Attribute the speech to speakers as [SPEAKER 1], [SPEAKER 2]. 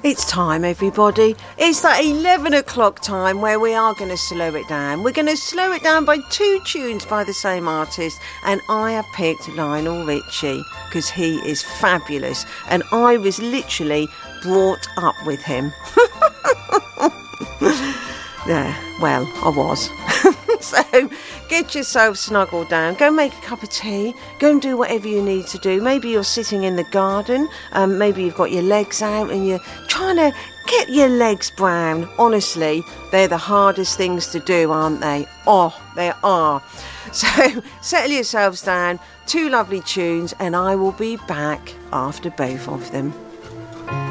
[SPEAKER 1] It's time, everybody. It's that 11 o'clock time where we are going to slow it down. We're going to slow it down by 2 tunes by the same artist, and I have picked Lionel Richie because he is fabulous, and I was literally brought up with him. Yeah, well, I was. So get yourself snuggled down, go make a cup of tea, go and do whatever you need to do. Maybe you're sitting in the garden, maybe you've got your legs out and you're trying to get your legs brown. Honestly, they're the hardest things to do, aren't they? Oh, they are. So settle yourselves down, 2 lovely tunes, and I will be back after both of them.